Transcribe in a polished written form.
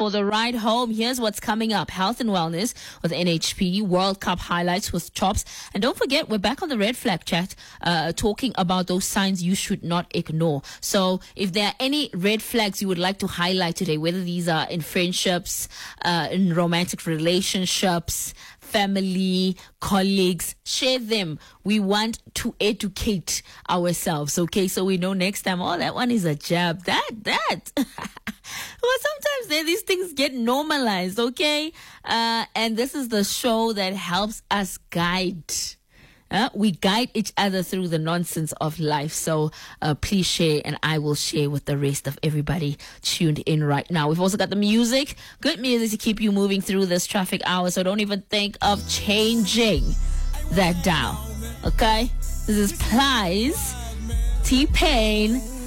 for the ride home. Here's what's coming up. Health and wellness with NHP, World Cup highlights with Chops. And don't forget, we're back on the Red Flag Chat, talking about those signs you should not ignore. So if there are any red flags you would like to highlight today, whether these are in friendships, in romantic relationships, family, colleagues, share them. We want to educate ourselves, okay? So we know next time, oh, that one is a jab. That. Well, sometimes these things get normalized, okay? And this is the show that helps us guide. We guide each other through the nonsense of life. So please share, and I will share with the rest of everybody tuned in right now. We've also got the music, good music to keep you moving through this traffic hour. So don't even think of changing that dial. Okay? This is Plies, T-Pain,